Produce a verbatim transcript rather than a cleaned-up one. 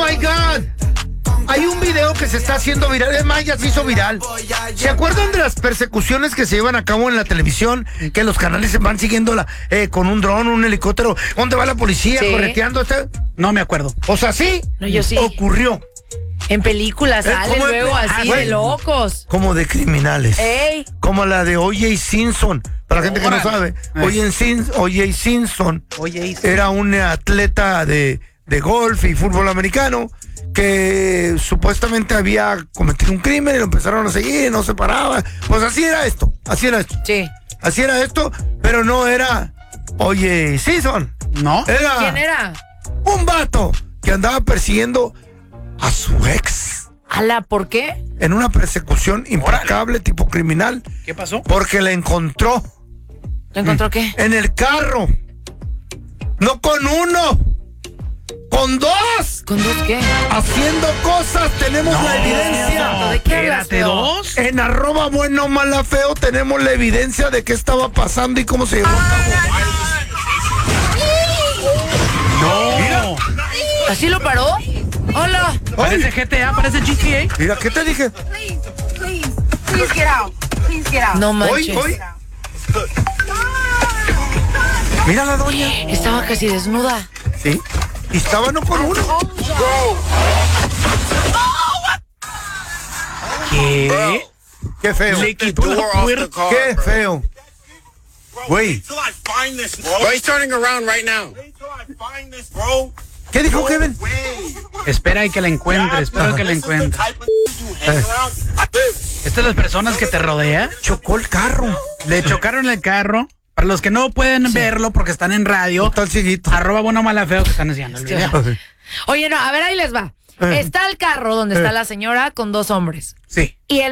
my God. Hay un video que se está haciendo viral, es más, ya se hizo viral. ¿Se acuerdan de las persecuciones que se llevan a cabo en la televisión? Que los canales se van siguiendo la, eh, con un dron, un helicóptero. ¿Dónde va la policía Sí. correteando? Este? No me acuerdo. O sea, sí, No, yo sí. ocurrió. En películas Eh, salen ¿cómo es? luego Ah, así bueno. de locos. Como de criminales. Ey. Como la de O J Simpson. Para la gente que no sabe, O J Sim- O J Simpson Oye, era un atleta de, de golf y fútbol americano que supuestamente había cometido un crimen y lo empezaron a seguir, no se paraba. Pues así era esto, así era esto. Sí. Así era esto, pero no era O J Simpson. ¿no? Era ¿Quién era? un vato que andaba persiguiendo a su ex Ala, ¿por qué? en una persecución implacable, tipo criminal, ¿Qué pasó? porque la encontró ¿Lo encontró qué? en el carro. No con uno, con dos. ¿Con dos qué? Haciendo cosas, tenemos la evidencia. ¿De qué hablas, Espérate, feo? dos. En arroba bueno, mala, feo, tenemos la evidencia de qué estaba pasando y cómo se llevó a cabo. No. ¿Así lo paró? Hola. Parece G T A, parece G T A. Mira, ¿qué te dije? Please, please, please get out. Please get out. No Hoy, manches. hoy. Mira la doña. Estaba casi desnuda. Sí. Y estaba no con uno. ¿Qué? Qué feo. Le quitó la puerta. Qué feo. Güey. Till I find this, bro. Bro, he's turning around right now. Wait till I find this, bro. ¿Qué dijo Kevin? Way. Espera y que la encuentre, espero que la This is the encuentre. type of you hang around. Estas son las personas que te rodean. Chocó el carro. Le chocaron el carro. Para los que no pueden verlo porque están en radio, Está el cieguito. arroba bueno mala feo que están haciendo el video. Oye, no, a ver, ahí les va. Eh. Está el carro donde está la señora con dos hombres. Sí. Y el